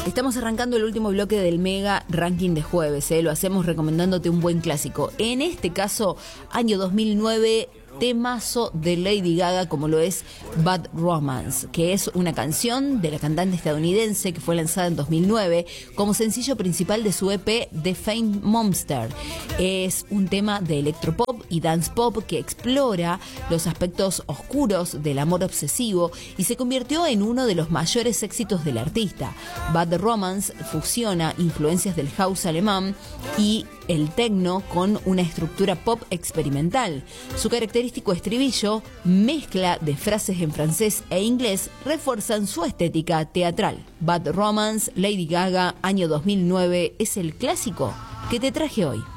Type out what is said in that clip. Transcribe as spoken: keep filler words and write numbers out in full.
Estamos arrancando el último bloque del Mega Ranking de jueves, ¿eh? Lo hacemos recomendándote un buen clásico. En este caso, año dos mil nueve, temazo de Lady Gaga como lo es Bad Romance, que es una canción de la cantante estadounidense que fue lanzada en dos mil nueve como sencillo principal de su E P The Faint Monster. Es un tema de electropop y dance pop que explora los aspectos oscuros del amor obsesivo y se convirtió en uno de los mayores éxitos del artista. Bad Romance fusiona influencias del house alemán y el techno con una estructura pop experimental. Su característico estribillo, mezcla de frases en francés e inglés, refuerzan su estética teatral. Bad Romance, Lady Gaga, año dos mil nueve, es el clásico que te traje hoy.